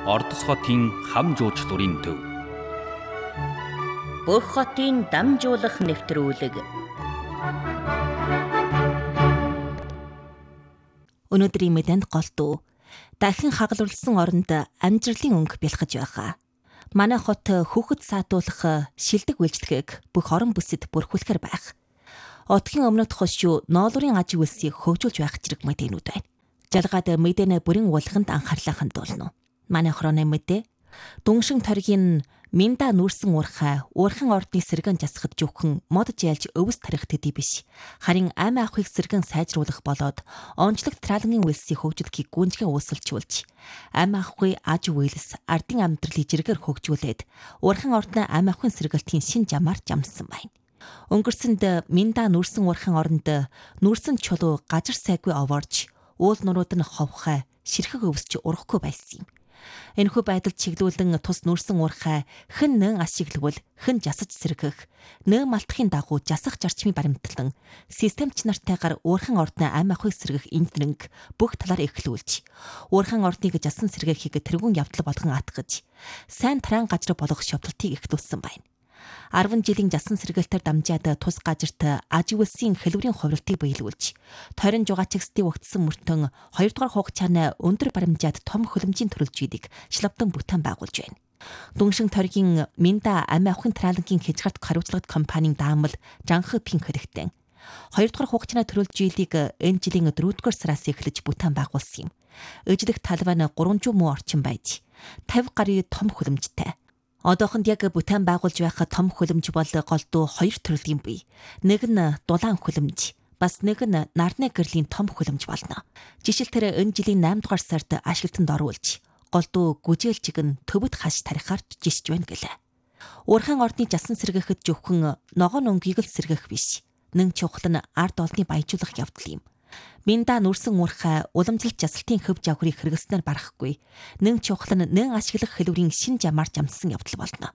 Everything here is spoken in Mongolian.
Ордос хотын хам жуучлалын төв. Бүх хотын дамжуулах нэвтрүүлэг. Өнөөдрийн мэдэнд голдуу дахин хагалуулсан оронд амжилтын өнгө бэлхэж байгаа. Манай хот хүүхэд саатуулах шилдэг үйлчлэгийг бүх орон бүсэд бүрхүүлэхэр байх. Отгийн өмнөд хошуу ноолуурын аж үйлсийг хөгжүүлж байх зэрэг мэдээнүүд байна. Жалгаад мэдэнэ бүрийн уулганд анхаарлаа хандуулна. Манай хорооны мэдээ Дүншин торгийн Минда нүүрсэн уурхай уурхайн ордны сэргэн жасахад жүххэн мод жайлж өвс тарих төдий биш. Харин ам ахыг сэргэн сайжруулах болоод онцлог тралангийн үйлсийг хөгжүүлэхийг гүнзгий uusilжуулж ам ахгүй аж үйлс ардын амьдралыг жиргээр хөгжүүлээд уурхайн ордны ам ахын сэргэлтийн шин жамаар жамсан байна. Өнгөрсөнд Минда нүүрсэн уурхайн оронд нүүрсэн чулуу гажир сайгүй овоорж уул нурууд нь ховхай ширхэг өвсч урахгүй байсан юм. Энэхүү байдалд чиглүүлэн тус нүүрсэн уурхай хэн нэн ашиглавал хэн жасаж сэргэх нэн малтахын дагуу жасах зарчмын баримтлан системч нартайгаар уурхайн ордны ам ахыг сэргэх инженеринг бүх талаар эхлүүлж уурхайн ордныг жасан сэргээхийг тэргүүн явдал болгон атгаж сайн таран газар болгох шовдлтыг эхлүүлсэн байна. 10 жилийн жасан сэргээлтээр дамжаад тус газарт аж үйлсийн хэлбэрийн хувиралтыг биелүүлж, тойрон жугаагчдын өгдсөн мөртөн 2 дугаар хугацааны өндөр баримжаад том хөлөмжийн төрөлжүүдийг шлавдан бүтээн байгуулж байна. Дүншин торгийн Минда ам ахын тралангийн хязгаарт хариуцлагат компанийн даамал Жанхпин хэрэгтэй. 2 дугаар хугацааны төрөлжүүлийг энэ жилийн 4 дугаар сараас эхэлж бүтээн байгуулсан юм. Ижлэх талбай нь 300 муу орчим байж 50 гаруй том хөлөмжтэй. Одоохонд яг бүтээн байгуулж байх том хөлөмж бол голдуу 2 төрлийн бий. Нэг нь дулаан хөлөмж, бас нэг нь нарны гэрлийн том хөлөмж болно. Жишээлбэл энэ жилийн 8 дугаар сард ашиглалтанд оруулж, голдуу гүжээлжиг нь төвөд хаш тарихаар жишж байна гэлээ. Уурхайн ордны жасан сэргээхэд зөвхөн ногоон өнгийг л сэргээх биш. Нэн чухал нь ард олныг баяжуулах явдал юм. Минда нүүрсэн уурхай уламжлалт жасалтын хөв жавхрыг хэрэглэснээр барахгүй. Нэн чухал нь нэн ашиглах хэлбэрийн шин жамаар жамсан явдал болно.